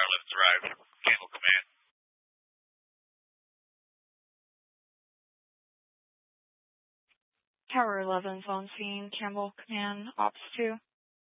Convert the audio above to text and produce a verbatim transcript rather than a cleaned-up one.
Pilot's arrived. Campbell Command. Tower eleven's on scene. Campbell Command, Ops two.